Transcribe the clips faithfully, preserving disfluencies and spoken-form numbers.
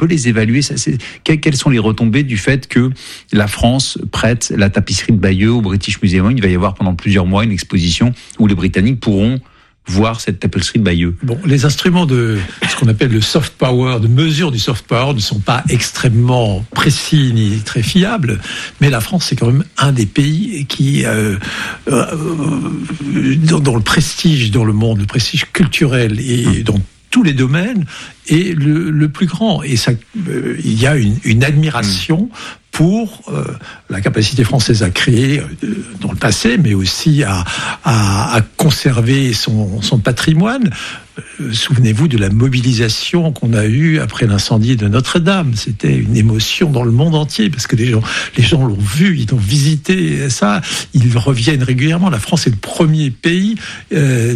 peut les évaluer? Ça, c'est, quelles sont les retombées du fait que la France prête la tapisserie de Bayeux au British Museum? Il va y avoir pendant plusieurs mois une exposition où les Britanniques pourront voir cette tapisserie de Bayeux. Bon, les instruments de ce qu'on appelle le soft power, de mesure du soft power, ne sont pas extrêmement précis ni très fiables, mais la France, c'est quand même un des pays qui, euh, euh, dans, dans le prestige dans le monde, le prestige culturel et dans tous les domaines, est le, le plus grand. Et ça, euh, il y a une, une admiration pour euh, la capacité française à créer euh, dans le passé, mais aussi à, à, à conserver son, son patrimoine. Euh, souvenez-vous de la mobilisation qu'on a eue après l'incendie de Notre-Dame. C'était une émotion dans le monde entier, parce que les gens, les gens l'ont vu, ils ont visité ça, ils reviennent régulièrement. La France est le premier pays euh,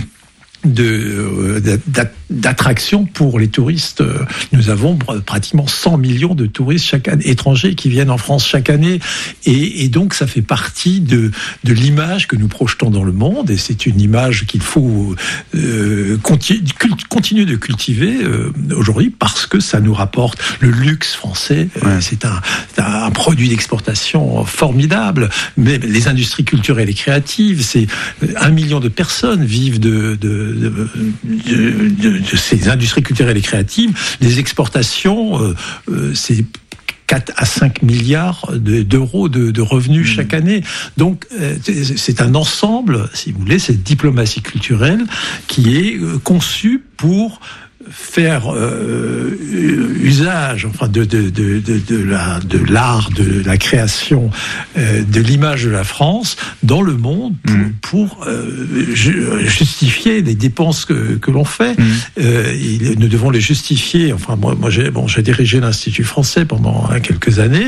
De, d'attraction pour les touristes. Nous avons pratiquement cent millions de touristes chaque année, étrangers qui viennent en France chaque année, et, et donc ça fait partie de, de l'image que nous projetons dans le monde, et c'est une image qu'il faut euh, continue, continuer de cultiver euh, aujourd'hui, parce que ça nous rapporte le luxe français. Ouais. Euh, c'est un, un produit d'exportation formidable, mais les industries culturelles et créatives, c'est un million de personnes vivent de, de De, de, de, de ces industries culturelles et créatives. Les exportations, euh, euh, c'est quatre à cinq milliards de, d'euros de, de revenus mmh. chaque année. Donc, euh, c'est un ensemble, si vous voulez, cette diplomatie culturelle qui est euh, conçue pour faire euh, usage, enfin, de de de de, de la de l'art, de la création, euh, de l'image de la France dans le monde pour, mmh. pour euh, justifier les dépenses que que l'on fait. Mmh. Euh, il, nous devons les justifier. Enfin, moi, moi, j'ai bon, j'ai dirigé l'Institut français pendant hein, quelques années.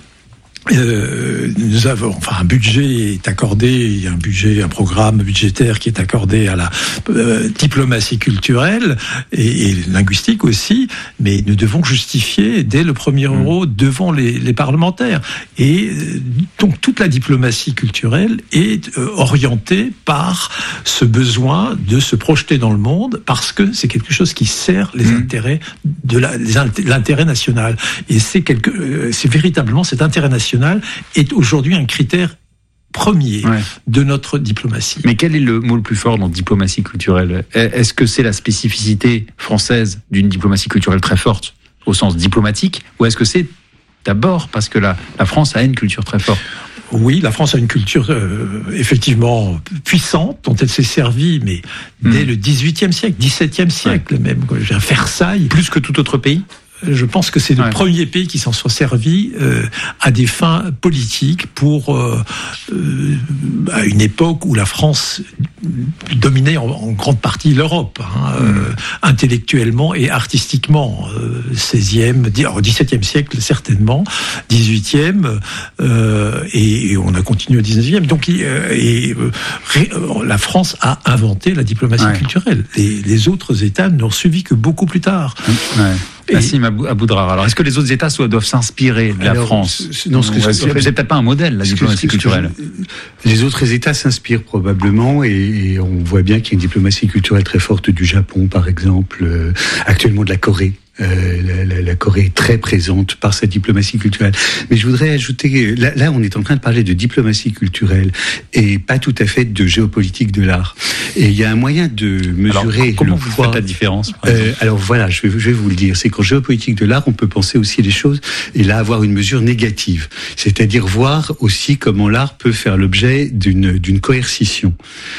Euh, nous avons, enfin, un budget est accordé, il y a un budget, un programme budgétaire qui est accordé à la euh, diplomatie culturelle et, et linguistique aussi, mais nous devons justifier dès le premier euro devant les, les parlementaires. Et euh, donc toute la diplomatie culturelle est euh, orientée par ce besoin de se projeter dans le monde, parce que c'est quelque chose qui sert les mmh. intérêts de la, les, l'intérêt national. Et c'est quelque, euh, c'est véritablement cet intérêt national est aujourd'hui un critère premier ouais. de notre diplomatie. Mais quel est le mot le plus fort dans diplomatie culturelle ? Est-ce que c'est la spécificité française d'une diplomatie culturelle très forte au sens diplomatique, ou est-ce que c'est d'abord parce que la, la France a une culture très forte ? Oui, la France a une culture euh, effectivement puissante, dont elle s'est servie, mais mmh. dès le dix-huitième siècle, dix-septième siècle ouais. même, quoi. Versailles. Plus que tout autre pays ? Je pense que c'est le ouais. premier pays qui s'en soit servi euh, à des fins politiques pour euh, euh, à une époque où la France dominait en, en grande partie l'Europe, hein, mmh. euh, intellectuellement et artistiquement. Euh, seizième, dix-septième siècle certainement, dix-huitième, euh, et, et on a continué au dix-neuvième. Donc, euh, et, euh, ré, euh, la France a inventé la diplomatie ouais. culturelle. Les, les autres États n'ont suivi que beaucoup plus tard. Ouais. Nassim Aboudrar. Alors, est-ce que les autres États doivent s'inspirer de la Alors, France ? Non, ce que ouais, c'est, c'est peut-être pas un modèle, la diplomatie culturelle. Je, les autres États s'inspirent probablement, et, et on voit bien qu'il y a une diplomatie culturelle très forte du Japon, par exemple, euh, actuellement de la Corée. Euh, la, la, la Corée est très présente par sa diplomatie culturelle. Mais je voudrais ajouter, là, là on est en train de parler de diplomatie culturelle et pas tout à fait de géopolitique de l'art. Et il y a un moyen de mesurer alors, comment le vous poids. faites la différence euh, Alors voilà, je vais, je vais vous le dire. C'est qu'en géopolitique de l'art, on peut penser aussi les choses et là avoir une mesure négative. C'est-à-dire voir aussi comment l'art peut faire l'objet d'une, d'une coercition.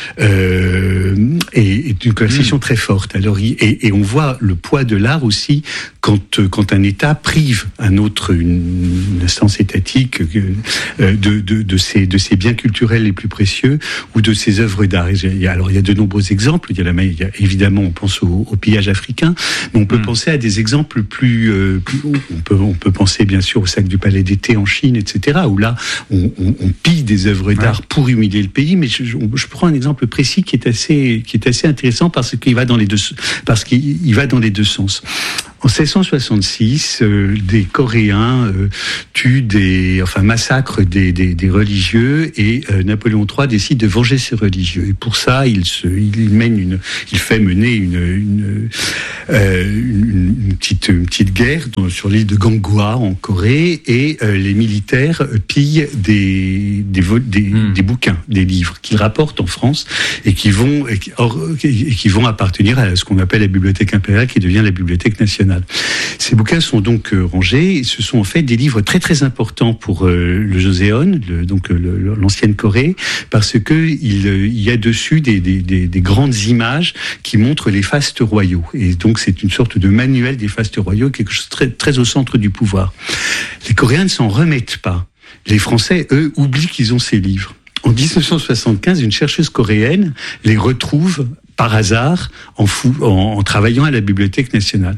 Euh, et, et d'une coercition mmh. très forte. Alors, et, et on voit le poids de l'art aussi quand, quand un État prive un autre, une, une instance étatique euh, de, de, de, ses, de ses biens culturels les plus précieux ou de ses œuvres d'art. Il y a, alors il y a de nombreux exemples. Il y a, la, il y a évidemment, on pense au, au pillage africain, mais on peut mmh. penser à des exemples plus, euh, plus on peut on peut penser bien sûr au sac du Palais d'été en Chine, et cetera. Où là on, on, on pille des œuvres d'art ouais. pour humilier le pays. Mais je, je, je prends un exemple précis qui est assez qui est assez intéressant parce qu'il va dans les deux parce qu'il va dans les deux sens. En seize cent soixante-six, euh, des Coréens euh, tuent des, enfin massacrent des, des, des religieux et euh, Napoléon trois décide de venger ces religieux. Et pour ça, il se, il mène une, il fait mener une, une, euh, une, une petite, une petite guerre dans, sur l'île de Ganghwa en Corée et euh, les militaires pillent des, des, des, mmh. des bouquins, des livres qu'ils rapportent en France et qui vont, et qui, or, et qui vont appartenir à ce qu'on appelle la bibliothèque impériale, qui devient la bibliothèque nationale. Ces bouquins sont donc euh, rangés. Ce sont en fait des livres très très importants pour euh, le Joseon, le, donc le, l'ancienne Corée, parce que il, il y a dessus des, des, des, des grandes images qui montrent les fastes royaux. Et donc c'est une sorte de manuel des fastes royaux, quelque chose de très, très au centre du pouvoir. Les Coréens ne s'en remettent pas. Les Français, eux, oublient qu'ils ont ces livres. En dix-neuf cent soixante-quinze, une chercheuse coréenne les retrouve par hasard en, fou, en, en travaillant à la Bibliothèque nationale.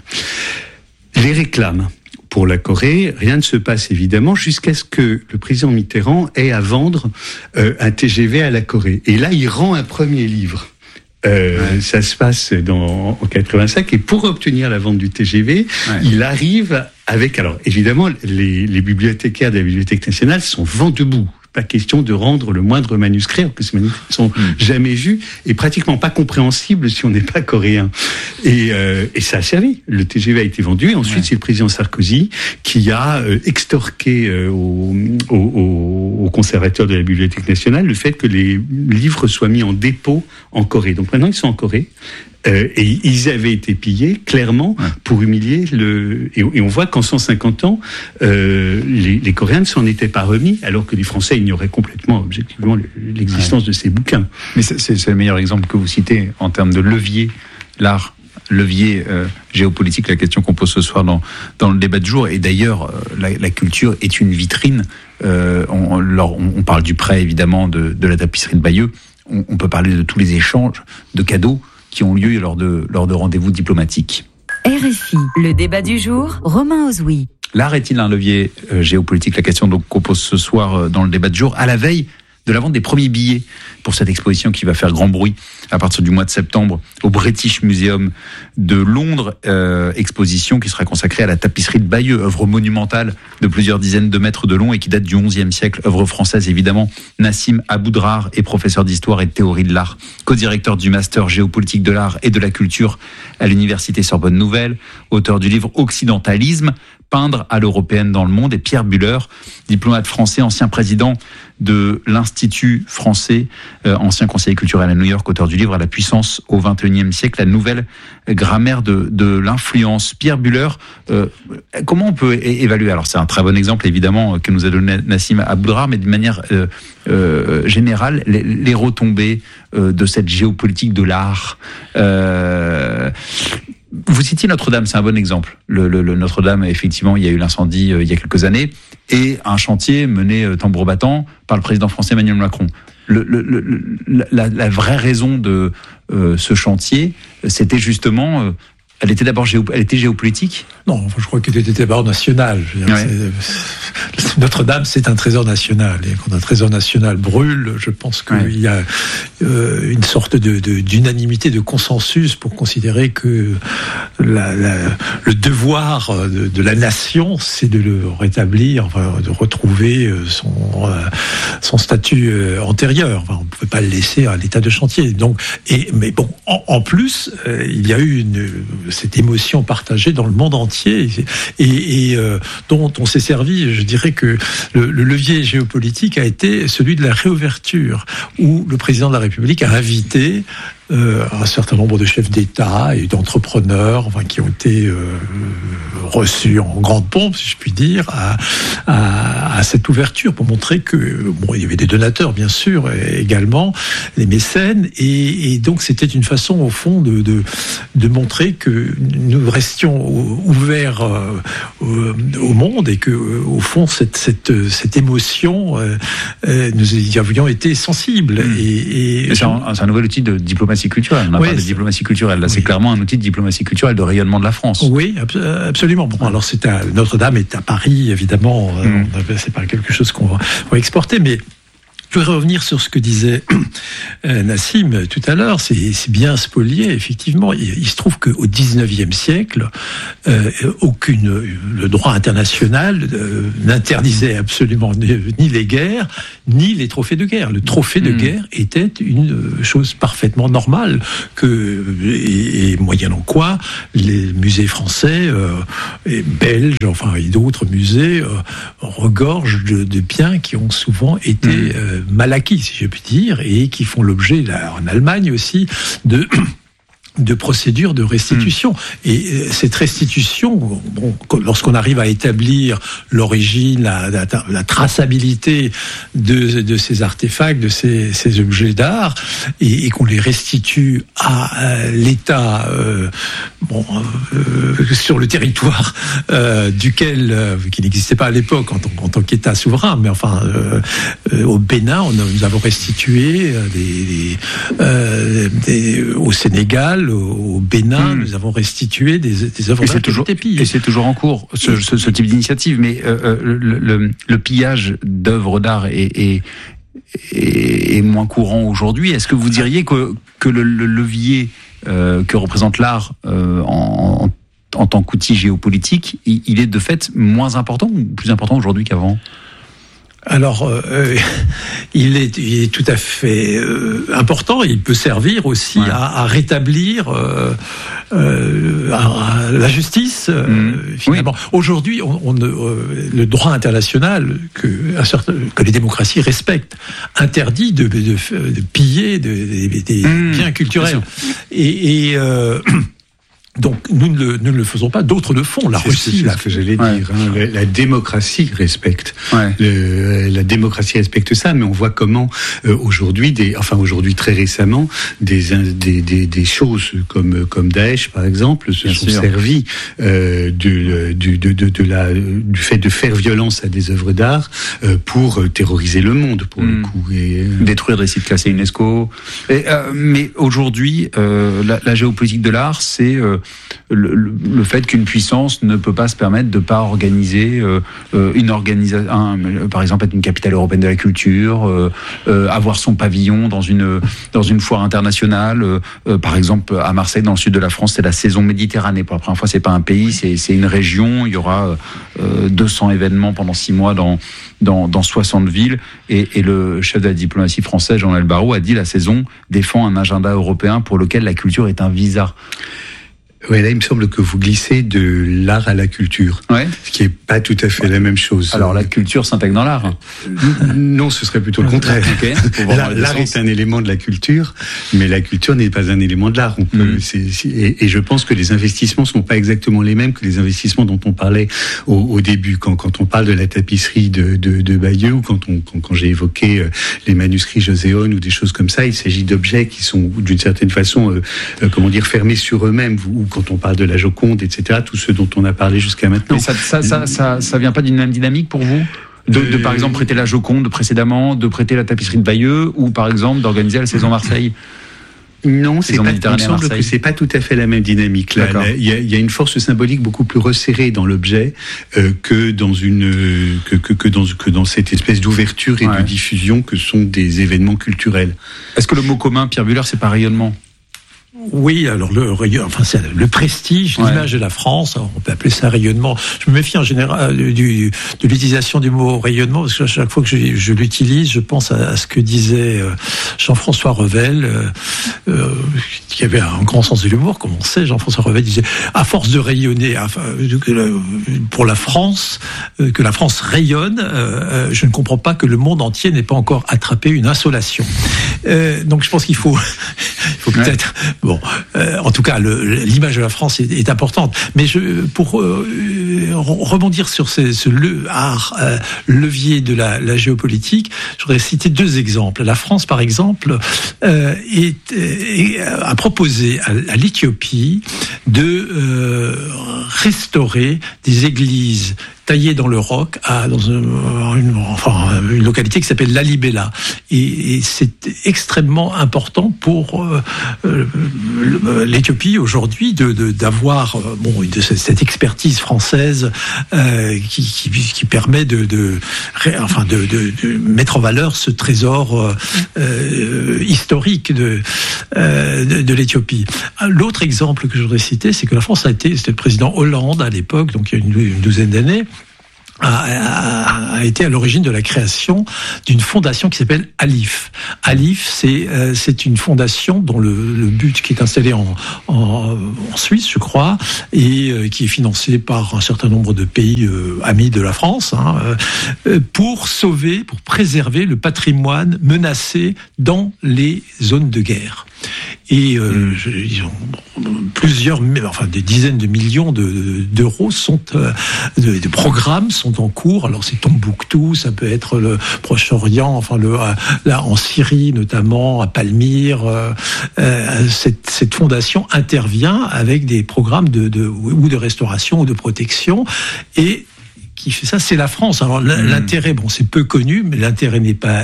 Les réclame. Pour la Corée, rien ne se passe évidemment jusqu'à ce que le président Mitterrand ait à vendre euh, un T G V à la Corée. Et là, il rend un premier livre. Euh, ouais. Ça se passe dans, en quatre-vingt-cinq et pour obtenir la vente du T G V, ouais. il arrive avec... Alors évidemment, les, les bibliothécaires de la Bibliothèque nationale sont vent debout. Pas question de rendre le moindre manuscrit, alors que ces manuscrits ne sont mmh. jamais vus et pratiquement pas compréhensibles si on n'est pas coréen. Et, euh, et ça a servi. Le T G V a été vendu. Et ensuite, ouais. c'est le président Sarkozy qui a euh, extorqué euh, aux au, au conservateurs de la Bibliothèque nationale le fait que les livres soient mis en dépôt en Corée. Donc maintenant, ils sont en Corée. Euh, et ils avaient été pillés, clairement, ouais. pour humilier le... Et, et on voit qu'en cent cinquante ans, euh, les, les Coréens ne s'en étaient pas remis, alors que les Français ignoraient complètement, objectivement, l'existence ouais. de ces bouquins. Mais c'est, c'est, c'est le meilleur exemple que vous citez en termes de levier, l'art, levier euh, géopolitique, la question qu'on pose ce soir dans, dans le débat de jour. Et d'ailleurs, euh, la, la culture est une vitrine. Euh, on, on, on parle du prêt, évidemment, de, de la tapisserie de Bayeux. On, on peut parler de tous les échanges de cadeaux qui ont lieu lors de, lors de rendez-vous diplomatiques. R F I, le débat du jour, Romain Ozoui. L'art est-il un levier euh, géopolitique ? La question donc, qu'on pose ce soir euh, dans le débat de jour, à la veille de la vente des premiers billets pour cette exposition qui va faire grand bruit à partir du mois de septembre au British Museum de Londres, euh, exposition qui sera consacrée à la tapisserie de Bayeux, œuvre monumentale de plusieurs dizaines de mètres de long et qui date du onzième siècle, œuvre française évidemment. Nassim Aboudrar est professeur d'histoire et de théorie de l'art, co-directeur du master géopolitique de l'art et de la culture à l'université Sorbonne Nouvelle, auteur du livre Occidentalisme, peindre à l'européenne dans le monde, et Pierre Buller, diplomate français, ancien président de l'Institut français, euh, ancien conseiller culturel à New York, auteur du livre À la puissance au vingt et unième siècle, la nouvelle grammaire de, de l'influence. Pierre Buller, euh, comment on peut é- évaluer, alors c'est un très bon exemple évidemment que nous a donné Nassim Aboudrar, mais de manière euh, euh, générale, les, les retombées euh, de cette géopolitique de l'art. Euh, Vous citiez Notre-Dame, c'est un bon exemple. Le, le, le Notre-Dame, effectivement, il y a eu l'incendie euh, il y a quelques années, et un chantier mené euh, tambour battant par le président français Emmanuel Macron. Le, le, le, la, la vraie raison de euh, ce chantier, c'était justement... Euh, Elle était d'abord géo... elle était géopolitique ? Non, je crois qu'elle était d'abord nationale. Je veux dire, ouais. c'est... Notre-Dame, c'est un trésor national. Et quand un trésor national brûle, je pense qu'il ouais. y a euh, une sorte de, de, d'unanimité, de consensus pour considérer que la, la, le devoir de, de la nation, c'est de le rétablir, enfin, de retrouver son, euh, son statut euh, antérieur. Enfin, on ne pouvait pas le laisser à l'état de chantier. Donc, et, mais bon, en, en plus, euh, il y a eu une... cette émotion partagée dans le monde entier et, et euh, dont on s'est servi. Je dirais que le, le levier géopolitique a été celui de la réouverture, où le président de la République a invité Euh, un certain nombre de chefs d'État et d'entrepreneurs, enfin, qui ont été euh, reçus en grande pompe, si je puis dire, à, à, à cette ouverture pour montrer que bon, il y avait des donateurs, bien sûr, également les mécènes, et, et donc c'était une façon, au fond, de, de, de montrer que nous restions ouverts euh, au, au monde et que, au fond, cette, cette, cette émotion, euh, nous y avions été sensibles. Mmh. Et, et c'est, un, c'est un nouvel outil de diplomatie culturelle. On a oui, parlé de diplomatie culturelle. Là, oui. c'est clairement un outil de diplomatie culturelle, de rayonnement de la France. Oui, absolument. Bon, alors c'est à, Notre-Dame est à Paris, évidemment. Mmh. C'est pas quelque chose qu'on va, on va exporter, mais Je voudrais revenir sur ce que disait euh, Nassim tout à l'heure. C'est, c'est bien spolié, effectivement. Il, il se trouve qu'au dix-neuvième siècle, euh, aucune, le droit international euh, n'interdisait absolument ni, ni les guerres, ni les trophées de guerre. Le trophée de mmh. guerre était une chose parfaitement normale, que, et, et moyennant quoi, les musées français euh, et belges, enfin, et d'autres musées, euh, regorgent de, de biens qui ont souvent été mmh. euh, mal acquis, si je puis dire, et qui font l'objet, là, en Allemagne aussi, de de procédures de restitution. Mmh. Et cette restitution, bon, lorsqu'on arrive à établir l'origine, la, la, la traçabilité de, de ces artefacts, de ces, ces objets d'art, et, et qu'on les restitue à l'État euh, bon, euh, sur le territoire euh, duquel, euh, qui n'existait pas à l'époque en, en tant qu'État souverain, mais enfin euh, euh, au Bénin, on a, nous avons restitué des, des, euh, des, au Sénégal, au Bénin, mmh. nous avons restitué des, des œuvres d'art qui ont été pillées. Et c'est toujours en cours, ce, ce, ce type d'initiative. Mais euh, le, le, le pillage d'œuvres d'art est, est, est, est moins courant aujourd'hui. Est-ce que vous diriez que, que le, le levier euh, que représente l'art euh, en, en, en tant qu'outil géopolitique, il, il est de fait moins important ou plus important aujourd'hui qu'avant ? Alors, euh, il, est, il est tout à fait euh, important. Il peut servir aussi ouais. à, à rétablir euh, euh, à, à la justice. Mmh. Euh, finalement, oui. Aujourd'hui, on, on, euh, le droit international que, un certain, que les démocraties respectent interdit de, de, de piller de, de, des mmh. biens culturels. Et, et euh, donc, nous ne, le, nous ne le faisons pas, d'autres le font. La c'est Russie, c'est la... ce que j'allais ouais. dire. Hein. La, la démocratie respecte. Ouais. Le, la démocratie respecte ça, mais on voit comment euh, aujourd'hui, des, enfin aujourd'hui très récemment, des, des, des, des choses comme comme Daesh par exemple se Bien sont sûr. servies euh, du, du, de, de, de la, du fait de faire violence à des œuvres d'art euh, pour terroriser le monde, pour mmh. le coup, et euh... détruire des sites classés UNESCO. Et, euh, mais aujourd'hui, euh, la, la géopolitique de l'art, c'est euh, Le, le, le fait qu'une puissance ne peut pas se permettre de ne pas organiser euh, une organisation, par exemple être une capitale européenne de la culture, euh, euh, avoir son pavillon dans une dans une foire internationale, euh, par exemple à Marseille, dans le sud de la France, c'est la saison Méditerranée. Pour la première fois, c'est pas un pays, c'est c'est une région. Il y aura euh, deux cents événements pendant six mois dans dans, dans soixante villes. Et, et le chef de la diplomatie française, Jean-Noël Barrot, a dit la saison défend un agenda européen pour lequel la culture est un visa. Ouais, là, il me semble que vous glissez de l'art à la culture, ouais. ce qui est pas tout à fait ouais. la même chose. Alors, la culture s'intègre dans l'art. Non, ce serait plutôt le contraire. Okay. L'art, l'art est un élément de la culture, mais la culture n'est pas un élément de l'art. On peut, mmh. c'est, c'est, et, et je pense que les investissements sont pas exactement les mêmes que les investissements dont on parlait au, au début. Quand, quand on parle de la tapisserie de, de, de Bayeux, ou quand, on, quand, quand j'ai évoqué les manuscrits Joséon ou des choses comme ça, il s'agit d'objets qui sont, d'une certaine façon, euh, euh, comment dire, fermés sur eux-mêmes. Ou quand on parle de la Joconde, et cetera, tout ce dont on a parlé jusqu'à maintenant. Mais ça, ça, ça, ça, ça vient pas d'une même dynamique pour vous ? De, de, par exemple, prêter la Joconde précédemment, de prêter la tapisserie de Bayeux, ou par exemple d'organiser la saison Marseille ? Non, c'est pas, il me semble que c'est pas tout à fait la même dynamique. Là, il y a, il y a une force symbolique beaucoup plus resserrée dans l'objet euh, que dans une que, que que dans que dans cette espèce d'ouverture et ouais. de diffusion que sont des événements culturels. Est-ce que le mot commun, Pierre Buller, c'est pas rayonnement ? Oui, alors le enfin c'est le prestige, ouais. l'image de la France, on peut appeler ça rayonnement. Je me méfie en général du, de l'utilisation du mot rayonnement parce que chaque fois que je, je l'utilise, je pense à, à ce que disait Jean-François Revel, euh, qui avait un grand sens de l'humour, comme on sait. Jean-François Revel disait à force de rayonner, à, pour la France, que la France rayonne, euh, je ne comprends pas que le monde entier n'ait pas encore attrapé une insolation. Euh, donc je pense qu'il faut, il faut peut-être ouais. Bon, euh, en tout cas, le, l'image de la France est, est importante. Mais je, pour euh, rebondir sur ce, ce le, art, euh, levier de la, la géopolitique, je voudrais citer deux exemples. La France, par exemple, euh, est, est, a proposé à, à l'Éthiopie de euh, restaurer des églises taillées dans le roc à dans une, une, enfin, une localité qui s'appelle Lalibela. Et, et c'est extrêmement important pour euh, euh, l'Éthiopie aujourd'hui de, de, d'avoir bon, de cette expertise française euh, qui, qui, qui permet de, de, enfin de, de, de mettre en valeur ce trésor euh, historique de, euh, de, de l'Éthiopie. L'autre exemple que je voudrais citer, c'est que la France a été, c'était le président Hollande à l'époque, donc il y a une, une douzaine d'années, A, a, a été à l'origine de la création d'une fondation qui s'appelle Alif. Alif, c'est euh, c'est une fondation dont le, le but qui est installé en, en, en Suisse, je crois, et euh, qui est financé par un certain nombre de pays euh, amis de la France, hein, euh, pour sauver, pour préserver le patrimoine menacé dans les zones de guerre. Et euh, je, ils ont plusieurs, enfin des dizaines de millions de, d'euros sont euh, de, de programmes sont en cours. Alors c'est Tombouctou, ça peut être le Proche-Orient, enfin le là en Syrie notamment, à Palmyre. Euh, euh, cette, cette fondation intervient avec des programmes de, de ou de restauration ou de protection et qui fait ça, c'est la France. Alors l'intérêt, bon, c'est peu connu, mais l'intérêt n'est pas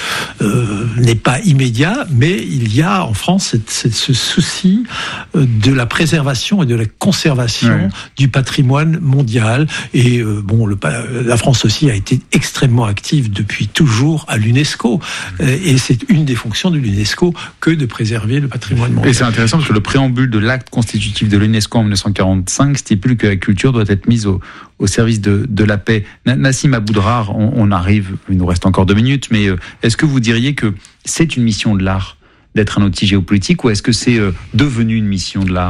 euh, n'est pas immédiat. Mais il y a en France cette, cette, ce souci de la préservation et de la conservation ouais. du patrimoine mondial. Et euh, bon, le, la France aussi a été extrêmement active depuis toujours à l'UNESCO. Et c'est une des fonctions de l'UNESCO que de préserver le patrimoine mondial. Et c'est intéressant parce que le préambule de l'acte constitutif de l'UNESCO en dix-neuf cent quarante-cinq stipule que la culture doit être mise au, au service de, de la paix. Nassim Aboudrar, on, on arrive, il nous reste encore deux minutes, mais euh, est-ce que vous diriez que c'est une mission de l'art d'être un outil géopolitique ou est-ce que c'est euh, devenu une mission de l'art ?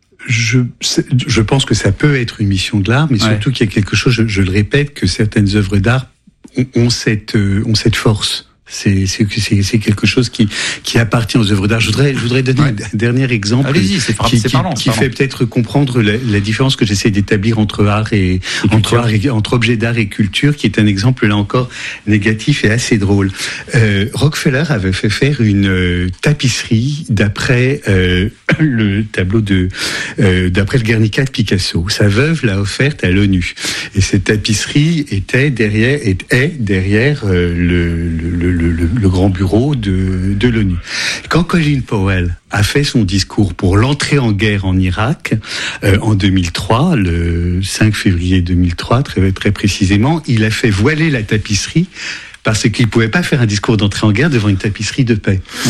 Je, je pense que ça peut être une mission de l'art, mais ouais. surtout qu'il y a quelque chose, je, je le répète, que certaines œuvres d'art ont, ont, cette, euh, ont cette force. C'est, c'est, c'est, c'est quelque chose qui, qui appartient aux œuvres d'art. Je voudrais, je voudrais donner ouais. un dernier exemple Allez-y, c'est qui, c'est parlant, qui, c'est qui fait peut-être comprendre la, la différence que j'essaie d'établir entre art et, et entre, art et entre objet d'art et culture, qui est un exemple là encore négatif et assez drôle. Euh, Rockefeller avait fait faire une euh, tapisserie d'après euh, le tableau de, euh, d'après le Guernica de Picasso. Sa veuve l'a offerte à l'ONU, et cette tapisserie était derrière, est, est derrière euh, le, le, le Le, le, le grand bureau de, de l'ONU. Quand Colin Powell a fait son discours pour l'entrée en guerre en Irak euh, en deux mille trois, le cinq février deux mille trois, très, très précisément, il a fait voiler la tapisserie parce qu'il ne pouvait pas faire un discours d'entrée en guerre devant une tapisserie de paix, ouais.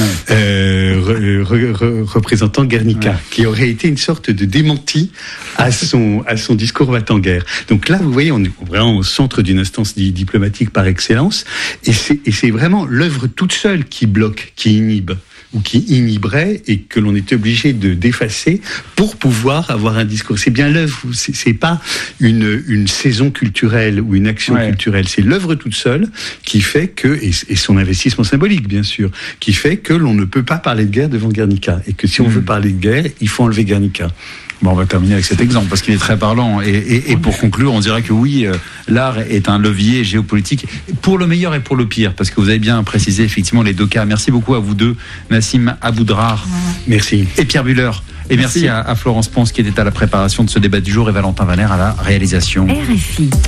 euh, re, re, re, représentant Guernica, ouais. qui aurait été une sorte de démenti à son, à son discours va-t-en-guerre. Donc là, vous voyez, on est vraiment au centre d'une instance diplomatique par excellence, et c'est, et c'est vraiment l'œuvre toute seule qui bloque, qui inhibe, ou qui inhiberait et que l'on est obligé de d'effacer pour pouvoir avoir un discours. C'est bien l'œuvre, c'est, c'est pas une une saison culturelle ou une action ouais. culturelle, c'est l'œuvre toute seule qui fait que, et, et son investissement symbolique bien sûr, qui fait que l'on ne peut pas parler de guerre devant Guernica, et que si on mmh. veut parler de guerre, il faut enlever Guernica. Bon, on va terminer avec cet exemple parce qu'il est très parlant. Et, et, et pour conclure, on dirait que oui, euh, l'art est un levier géopolitique pour le meilleur et pour le pire, parce que vous avez bien précisé effectivement les deux cas. Merci beaucoup à vous deux, Nassim Aboudrar. Merci. Et Pierre Buhler. Et merci, merci à, à Florence Ponce qui était à la préparation de ce débat du jour et Valentin Vaner à la réalisation. R F I.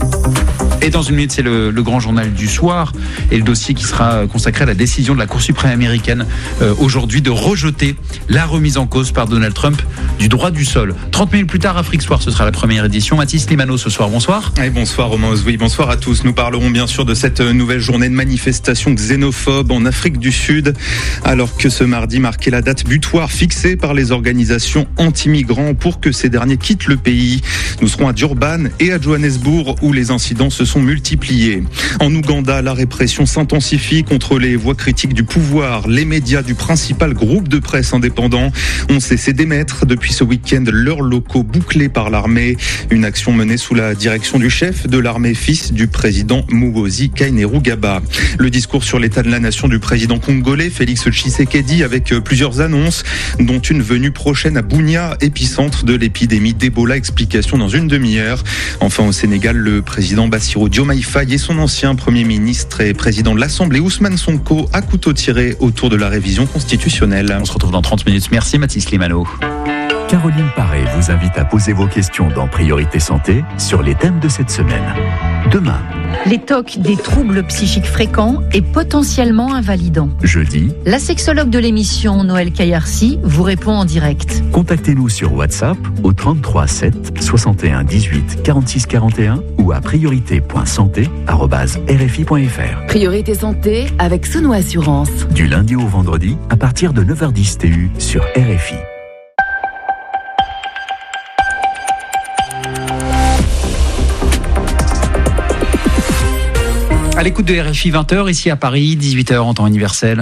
Et dans une minute, c'est le, le grand journal du soir et le dossier qui sera consacré à la décision de la Cour suprême américaine euh, aujourd'hui de rejeter la remise en cause par Donald Trump du droit du sol. trente minutes plus tard, Afrique Soir, ce sera la première édition. Mathis Limano ce soir, bonsoir. Et bonsoir Romain Ozoui, bonsoir à tous. Nous parlerons bien sûr de cette nouvelle journée de manifestation xénophobe en Afrique du Sud, alors que ce mardi marquait la date butoir fixée par les organisations anti-migrants pour que ces derniers quittent le pays. Nous serons à Durban et à Johannesburg où les incidents se sont multipliés. En Ouganda, la répression s'intensifie contre les voix critiques du pouvoir. Les médias du principal groupe de presse indépendant ont cessé d'émettre depuis ce week-end leurs locaux bouclés par l'armée. Une action menée sous la direction du chef de l'armée, fils du président Muhoozi Kainerugaba. Le discours sur l'état de la nation du président congolais Félix Tshisekedi avec plusieurs annonces, dont une venue prochaine à Bunia, épicentre de l'épidémie d'Ebola. Explication dans une demi-heure. Enfin au Sénégal, le président Bassirou Diomaye Faye et son ancien Premier ministre et président de l'Assemblée Ousmane Sonko à couteau tiré autour de la révision constitutionnelle. On se retrouve dans trente minutes. Merci Mathis Limano. Caroline Paré vous invite à poser vos questions dans Priorité Santé sur les thèmes de cette semaine. Demain. Les T O C, des troubles psychiques fréquents et potentiellement invalidants. Jeudi. La sexologue de l'émission, Noël Caillarcy, vous répond en direct. Contactez-nous sur WhatsApp au trente-trois sept soixante et un dix-huit quarante-six quarante et un ou à priorité point santé arobase r f i point f r. Priorité Santé avec Sono Assurance. Du lundi au vendredi à partir de neuf heures dix T U sur R F I. À l'écoute de R F I, vingt heures, ici à Paris, dix-huit heures en temps universel.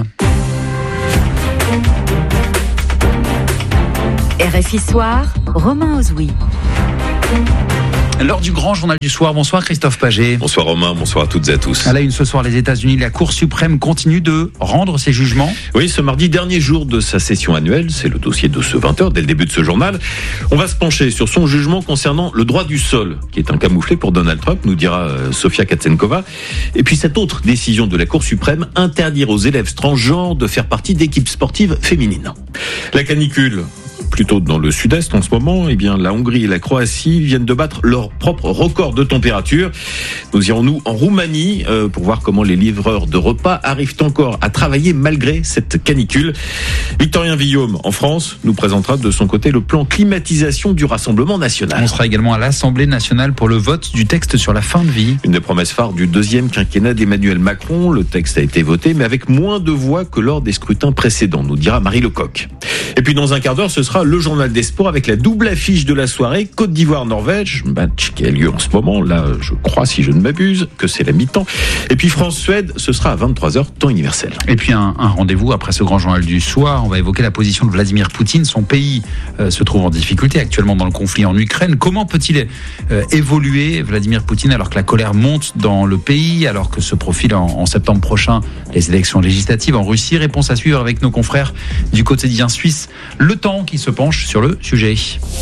R F I Soir, Romain Ozoui. Lors du grand journal du soir, bonsoir Christophe Paget. Bonsoir Romain, bonsoir à toutes et à tous. À la une ce soir, les États-Unis, la Cour suprême continue de rendre ses jugements. Oui, ce mardi, dernier jour de sa session annuelle, c'est le dossier de ce vingt heures, dès le début de ce journal. On va se pencher sur son jugement concernant le droit du sol, qui est un camouflet pour Donald Trump, nous dira Sofia Katsenkova. Et puis cette autre décision de la Cour suprême, interdire aux élèves transgenres de faire partie d'équipes sportives féminines. La canicule, plutôt dans le sud-est en ce moment, eh bien, la Hongrie et la Croatie viennent de battre leur propre record de température. Nous irons nous en Roumanie euh, pour voir comment les livreurs de repas arrivent encore à travailler malgré cette canicule. Victorien Villaume, en France, nous présentera de son côté le plan climatisation du Rassemblement national. On sera également à l'Assemblée nationale pour le vote du texte sur la fin de vie. Une des promesses phares du deuxième quinquennat d'Emmanuel Macron. Le texte a été voté, mais avec moins de voix que lors des scrutins précédents, nous dira Marie Lecoq. Et puis dans un quart d'heure, ce sera le journal des sports avec la double affiche de la soirée, Côte d'Ivoire-Norvège, match qui a lieu en ce moment, là je crois, si je ne m'abuse, que c'est la mi-temps. Et puis France-Suède, ce sera à vingt-trois heures, temps universel. Et puis un, un rendez-vous après ce grand journal du soir, on va évoquer la position de Vladimir Poutine. Son pays euh, se trouve en difficulté actuellement dans le conflit en Ukraine. Comment peut-il euh, évoluer, Vladimir Poutine, alors que la colère monte dans le pays, alors que se profilent en, en septembre prochain les élections législatives en Russie? Réponse à suivre avec nos confrères du quotidien suisse Le Temps qui se penche sur le sujet.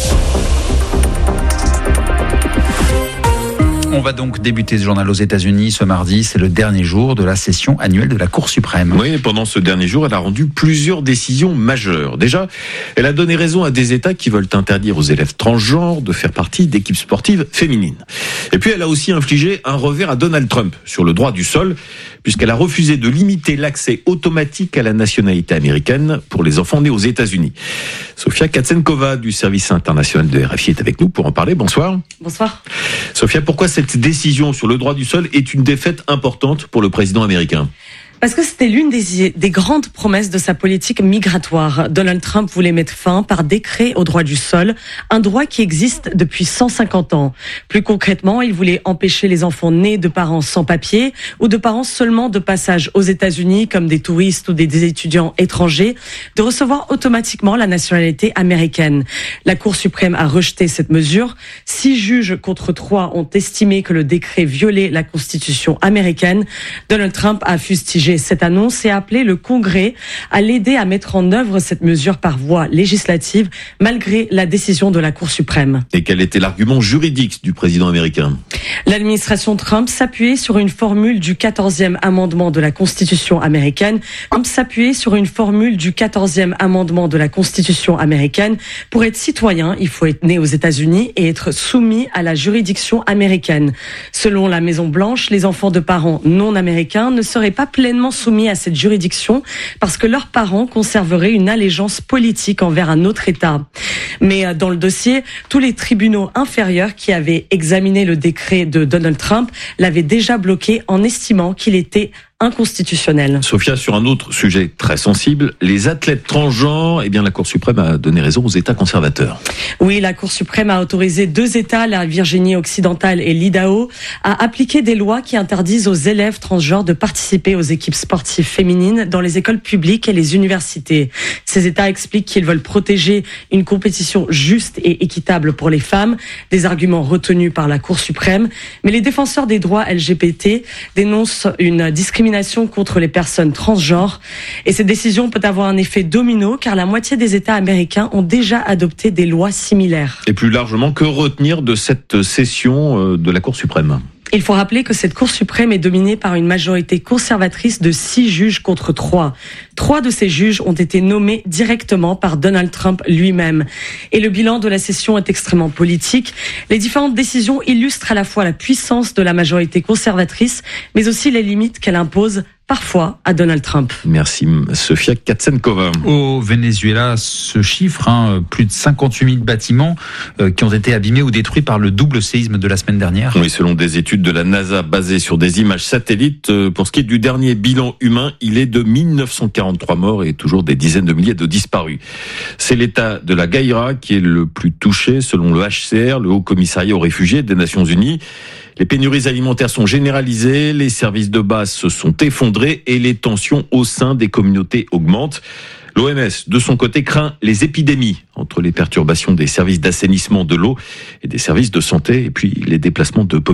On va donc débuter ce journal aux États-Unis ce mardi. C'est le dernier jour de la session annuelle de la Cour suprême. Oui, pendant ce dernier jour, elle a rendu plusieurs décisions majeures. Déjà, elle a donné raison à des États qui veulent interdire aux élèves transgenres de faire partie d'équipes sportives féminines. Et puis, elle a aussi infligé un revers à Donald Trump sur le droit du sol, puisqu'elle a refusé de limiter l'accès automatique à la nationalité américaine pour les enfants nés aux États-Unis. Sofia Katsenkova du service international de R F I est avec nous pour en parler. Bonsoir. Bonsoir. Sofia, pourquoi cette décision sur le droit du sol est une défaite importante pour le président américain ? Parce que c'était l'une des, des grandes promesses de sa politique migratoire. Donald Trump voulait mettre fin par décret au droit du sol, un droit qui existe depuis cent cinquante ans. Plus concrètement, il voulait empêcher les enfants nés de parents sans papier ou de parents seulement de passage aux États-Unis, comme des touristes ou des, des étudiants étrangers, de recevoir automatiquement la nationalité américaine. La Cour suprême a rejeté cette mesure. Six juges contre trois ont estimé que le décret violait la Constitution américaine. Donald Trump a fustigé cette annonce et a appelé le Congrès à l'aider à mettre en œuvre cette mesure par voie législative, malgré la décision de la Cour suprême. Et quel était l'argument juridique du président américain ? L'administration Trump s'appuyait sur une formule du quatorzième amendement de la Constitution américaine. Trump s'appuyait sur une formule du quatorzième amendement de la Constitution américaine. Pour être citoyen, il faut être né aux États-Unis et être soumis à la juridiction américaine. Selon la Maison-Blanche, les enfants de parents non américains ne seraient pas pleinement soumis à cette juridiction parce que leurs parents conserveraient une allégeance politique envers un autre État. Mais dans le dossier, tous les tribunaux inférieurs qui avaient examiné le décret de Donald Trump l'avaient déjà bloqué en estimant qu'il était inconstitutionnel. Sofia, sur un autre sujet très sensible, les athlètes transgenres, eh bien la Cour suprême a donné raison aux États conservateurs. Oui, la Cour suprême a autorisé deux États, la Virginie occidentale et l'Idaho, à appliquer des lois qui interdisent aux élèves transgenres de participer aux équipes sportives féminines dans les écoles publiques et les universités. Ces États expliquent qu'ils veulent protéger une compétition juste et équitable pour les femmes, des arguments retenus par la Cour suprême, mais les défenseurs des droits L G B T dénoncent une discrimination contre les personnes transgenres. Et cette décision peut avoir un effet domino car la moitié des États américains ont déjà adopté des lois similaires. Et plus largement, que retenir de cette session de la Cour suprême ? Il faut rappeler que cette Cour suprême est dominée par une majorité conservatrice de six juges contre trois. Trois de ces juges ont été nommés directement par Donald Trump lui-même. Et le bilan de la session est extrêmement politique. Les différentes décisions illustrent à la fois la puissance de la majorité conservatrice, mais aussi les limites qu'elle impose parfois à Donald Trump. Merci Sofia Katsenkova. Au Venezuela, ce chiffre, hein, plus de cinquante-huit mille bâtiments euh, qui ont été abîmés ou détruits par le double séisme de la semaine dernière. Oui, selon des études de la NASA basées sur des images satellites, euh, pour ce qui est du dernier bilan humain, il est de mille neuf cent quarante-trois morts et toujours des dizaines de milliers de disparus. C'est l'État de la Guaira qui est le plus touché, selon le H C R, le Haut Commissariat aux réfugiés des Nations Unies. Les pénuries alimentaires sont généralisées, les services de base se sont effondrés et les tensions au sein des communautés augmentent. L'O M S, de son côté, craint les épidémies entre les perturbations des services d'assainissement de l'eau et des services de santé et puis les déplacements de population.